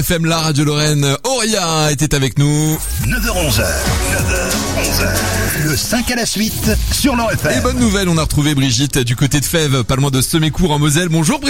FM, la radio Lorraine. Auria était avec nous. 9h-11h. 9h-11h. Le 5 à la suite sur l'ORFM. Et bonne nouvelle, on a retrouvé Brigitte du côté de Fèves, pas loin de Semécourt en Moselle. Bonjour Brigitte.